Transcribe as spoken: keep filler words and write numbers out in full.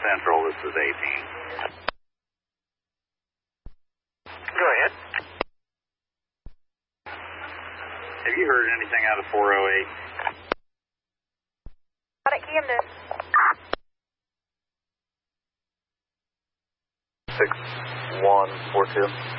Central, this is eighteen. Go ahead. Have you heard anything out of four oh eight? Out at Camden. six one four two.